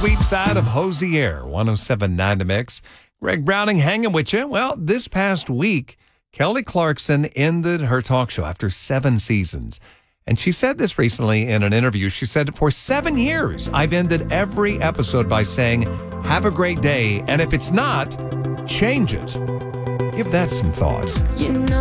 sweet side of Hosier, 107.9 The Mix. Greg Browning hanging with you. Well, this past week, Kelly Clarkson ended her talk show after 7 seasons. And she said this recently in an interview. She said, for 7 years, I've ended every episode by saying, have a great day. And if it's not, change it. Give that some thought. You know